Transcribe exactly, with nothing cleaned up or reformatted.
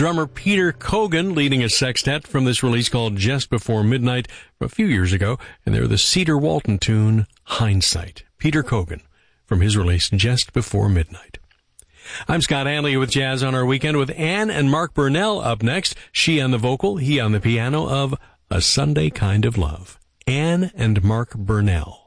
Drummer Peter Cogan leading a sextet from this release called Just Before Midnight from a few years ago, and they're the Cedar Walton tune, Hindsight. Peter Cogan from his release Just Before Midnight. I'm Scott Hanley with Jazz on Our Weekend with Ann and Mark Burnell up next. She on the vocal, he on the piano of A Sunday Kind of Love. Ann and Mark Burnell.